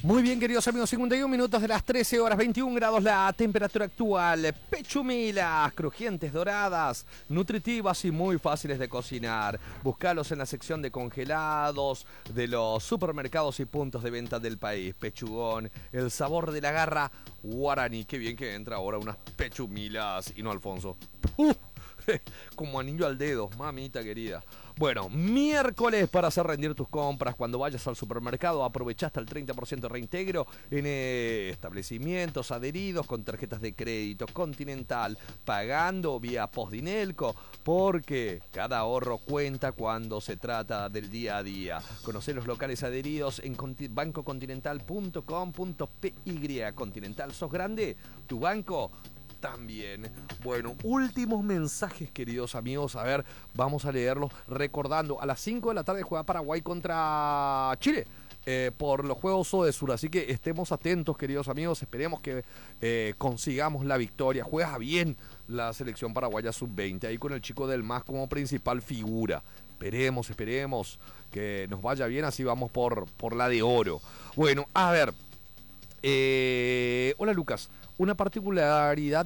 Muy bien, queridos amigos, 51 minutos de las 13 horas, 21 grados la temperatura actual. Pechumilas, crujientes, doradas, nutritivas y muy fáciles de cocinar. Búscalos en la sección de congelados de los supermercados y puntos de venta del país. Pechugón, el sabor de la garra guaraní. Qué bien que entra ahora unas pechumilas y no Alfonso. Como anillo al dedo, mamita querida. Bueno, miércoles para hacer rendir tus compras. Cuando vayas al supermercado, aprovecha hasta el 30% de reintegro en establecimientos adheridos con tarjetas de crédito Continental, pagando vía Postdinelco, porque cada ahorro cuenta cuando se trata del día a día. Conocé los locales adheridos en bancocontinental.com.py. Continental, ¿sos grande? Tu banco también. Bueno, últimos mensajes, queridos amigos. A ver, vamos a leerlos. Recordando, a las 5 de la tarde juega Paraguay contra Chile por los Juegos Odesur. Así que estemos atentos, queridos amigos. Esperemos que consigamos la victoria. Juega bien la selección paraguaya sub-20. Ahí con el chico del MAS como principal figura. Esperemos que nos vaya bien. Así vamos por la de oro. Bueno, a ver. Hola, Lucas. Una particularidad